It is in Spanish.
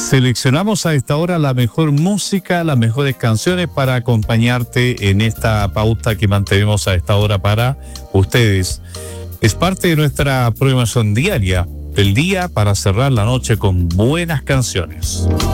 Seleccionamos a esta hora la mejor música, las mejores canciones para acompañarte en esta pauta que mantenemos a esta hora para ustedes. Es parte de nuestra programación diaria del día para cerrar la noche con buenas canciones.